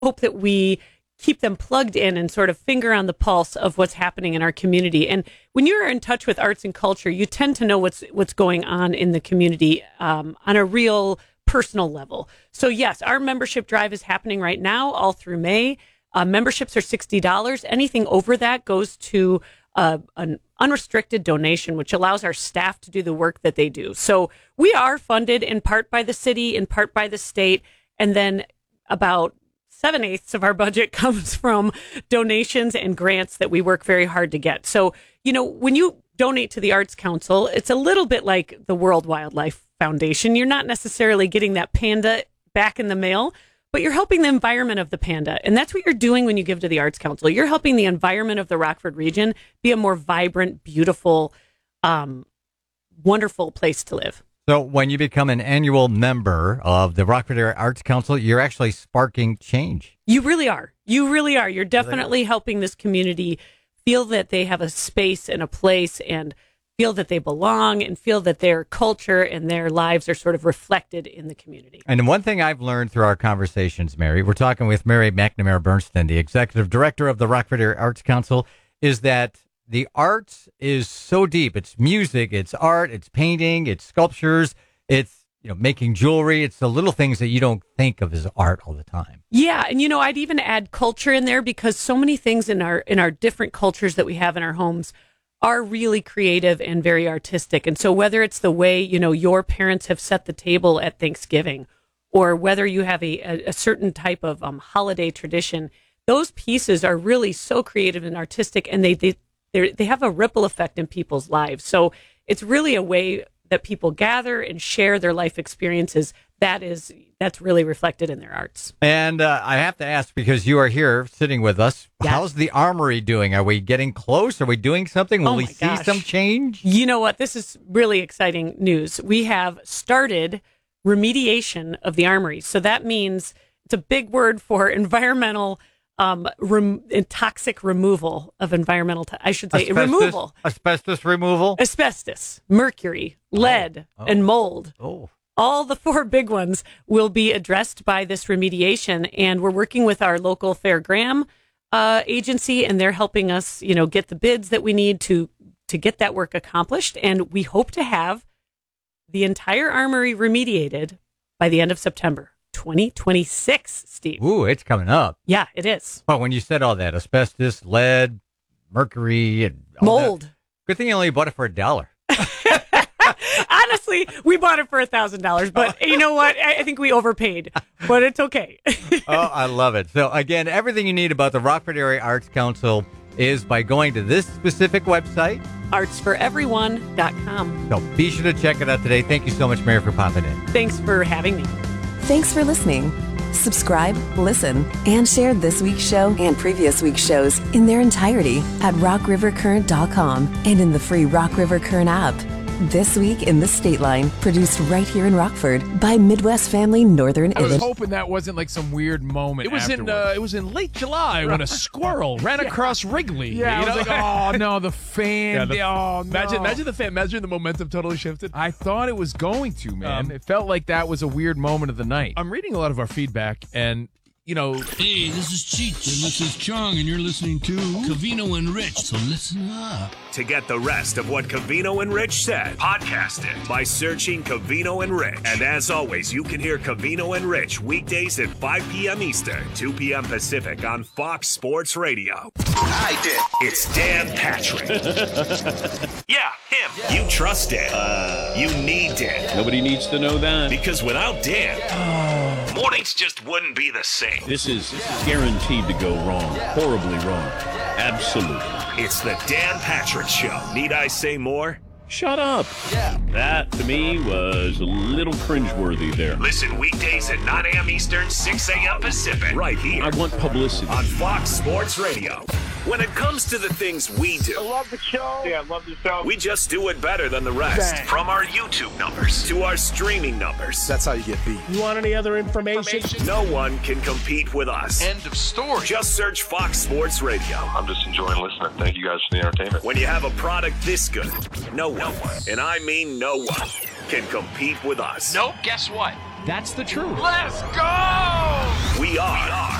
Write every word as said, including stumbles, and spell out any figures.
hope that we keep them plugged in and sort of finger on the pulse of what's happening in our community. And when you're in touch with arts and culture, you tend to know what's what's going on in the community um, on a real personal level. So yes, our membership drive is happening right now all through May. Uh, memberships are sixty dollars. Anything over that goes to uh, an unrestricted donation, which allows our staff to do the work that they do. So we are funded in part by the city, in part by the state, and then about seven eighths of our budget comes from donations and grants that we work very hard to get. So, you know, when you donate to the Arts Council, it's a little bit like the World Wildlife Foundation. You're not necessarily getting that panda back in the mail, but you're helping the environment of the panda. And that's what you're doing when you give to the Arts Council. You're helping the environment of the Rockford region be a more vibrant, beautiful, um, wonderful place to live. So when you become an annual member of the Rockford Area Arts Council, you're actually sparking change. You really are. You really are. You're definitely helping this community feel that they have a space and a place and feel that they belong and feel that their culture and their lives are sort of reflected in the community. And one thing I've learned through our conversations, Mary, we're talking with Mary McNamara Bernstein, the executive director of the Rockford Area Arts Council, is that the arts is so deep. It's music, it's art, it's painting, it's sculptures, it's, you know, making jewelry. It's the little things that you don't think of as art all the time. Yeah, and you know, I'd even add culture in there because so many things in our in our different cultures that we have in our homes are really creative and very artistic. And so whether it's the way, you know, your parents have set the table at Thanksgiving, or whether you have a, a, a certain type of um, holiday tradition, those pieces are really so creative and artistic, and they they They they have a ripple effect in people's lives. So it's really a way that people gather and share their life experiences. That is, that's really reflected in their arts. And uh, I have to ask, because you are here sitting with us, yeah. How's the Armory doing? Are we getting close? Are we doing something? Will oh we see gosh. some change? You know what? This is really exciting news. We have started remediation of the Armory. So that means it's a big word for environmental Um, rem- toxic removal of environmental, t- I should say, asbestos, removal. Asbestos removal? Asbestos, mercury, lead, oh, oh. and mold. Oh. All the four big ones will be addressed by this remediation. And we're working with our local Fair Graham uh, agency, and they're helping us, you know, get the bids that we need to, to get that work accomplished. And we hope to have the entire Armory remediated by the end of September. twenty twenty-six, Steve. Ooh, it's coming up. Yeah, it is. Well, when you said all that, asbestos, lead, mercury, and all mold. That, good thing you only bought it for a dollar. Honestly, we bought it for a thousand dollars, but you know what? I, I think we overpaid, but it's okay. Oh, I love it. So again, everything you need about the Rockford Area Arts Council is by going to this specific website, arts for everyone dot com. So be sure to check it out today. Thank you so much, Mary, for popping in. Thanks for having me. Thanks for listening. Subscribe, listen, and share this week's show and previous week's shows in their entirety at rock river current dot com and in the free Rock River Current app. This Week in the State Line, produced right here in Rockford by Midwest Family Northern I was Illinois. hoping that wasn't like some weird moment. It was afterwards. in uh, it was in late July when a squirrel ran Yeah. across Wrigley. Yeah, you I was know? like, oh no, the fan. Yeah, the- the, oh, no. Imagine, imagine the fan. Imagine the momentum totally shifted. I thought it was going to, man. Um, it felt like that was a weird moment of the night. I'm reading a lot of our feedback, and you know, Hey, this is Cheech, and this is Chong, and you're listening to Covino and Rich, so listen up. To get the rest of what Covino and Rich said, podcast it by searching Covino and Rich. And as always, you can hear Covino and Rich weekdays at five p.m. Eastern, two p.m. Pacific on Fox Sports Radio. I did. It's Dan Patrick. Yeah, him. You trust Dan. Uh, you need Dan. Nobody needs to know that. Because without Dan, mornings just wouldn't be the same. This is guaranteed to go wrong. Horribly wrong. Absolutely. It's the Dan Patrick Show. Need I say more? Shut up. Yeah. That, to me, was a little cringeworthy there. Listen weekdays at nine a.m. Eastern, six a.m. Pacific. Right here. I want publicity. On Fox Sports Radio. When it comes to the things we do, I love the show. Yeah, I love the show. we just do it better than the rest. Bang. From our YouTube numbers to our streaming numbers. That's how you get beat. You want any other information? No one can compete with us. End of story. Just search Fox Sports Radio. I'm just enjoying listening. Thank you guys for the entertainment. When you have a product this good, no one, and I mean no one, can compete with us. Nope, guess what? That's the truth. Let's go! We are